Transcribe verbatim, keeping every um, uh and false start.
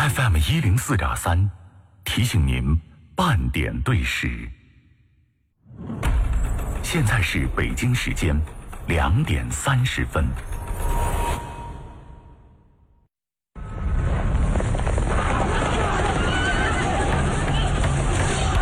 F M 一零四点三，提醒您半点对时。现在是北京时间两点三十分。